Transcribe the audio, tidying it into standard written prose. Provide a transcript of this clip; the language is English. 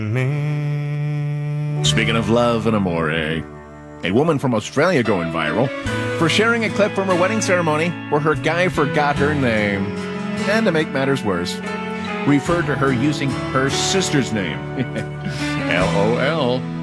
Speaking of love and amore, a woman from Australia going viral for sharing a clip from her wedding ceremony where her guy forgot her name. And to make matters worse, referred to her using her sister's name. LOL.